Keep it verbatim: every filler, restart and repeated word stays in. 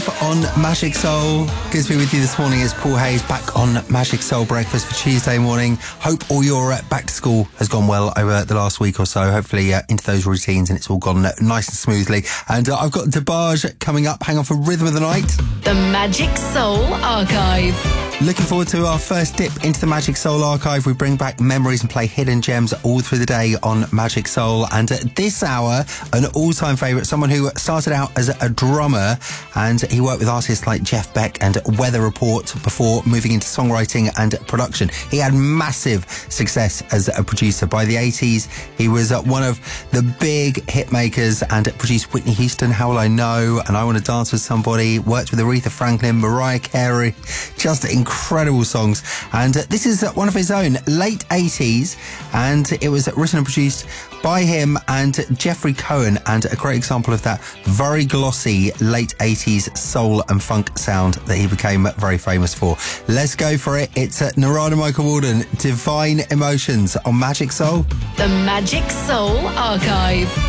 On Magic Soul. Good to be with you this morning. It's Paul Hayes back on Magic Soul Breakfast for Tuesday morning. Hope all your uh, back to school has gone well over the last week or so. Hopefully uh, into those routines and it's all gone uh, nice and smoothly. And uh, I've got DeBarge coming up. Hang on for Rhythm of the Night. The Magic Soul Archive. Looking forward to our first dip into the Magic Soul Archive. We bring back memories and play hidden gems all through the day on Magic Soul. And at this hour, an all-time favourite, someone who started out as a drummer and he worked with artists like Jeff Beck and Weather Report before moving into songwriting and production. He had massive success as a producer. By the eighties, he was one of the big hit makers and produced Whitney Houston, How Will I Know, and I Want to Dance With Somebody, worked with Aretha Franklin, Mariah Carey, just incredible. Incredible songs, and uh, this is uh, one of his own, late eighties, and it was written and produced by him and Jeffrey Cohen, and a great example of that very glossy late eighties soul and funk sound that he became very famous for. Let's go for it. It's uh, Narada Michael Walden, Divine Emotions on Magic Soul. The Magic Soul Archive.